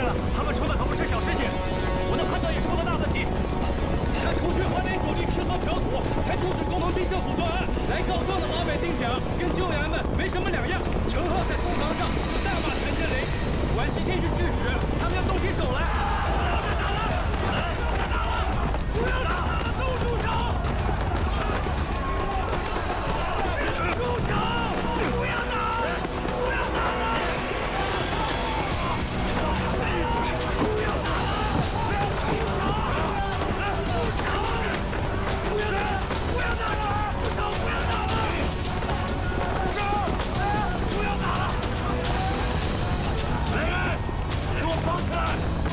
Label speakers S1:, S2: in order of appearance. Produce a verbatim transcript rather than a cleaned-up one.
S1: 了，他们抽的可不是小事情，我的判断也出了大问题。那除去花莲主力吃喝嫖赌，还阻止国盟逼政府断案，来告状的老百姓讲，跟旧衙门没什么两样。陈浩在公堂上就大骂谭震雷，宛西先去制止，他们要动起手来。不要打了，都住手！住手！不要打！不要打了！不要打了！住手！住手！不要打！不要打了！住手！不要打了！走！不要打了！来人，给我绑起来！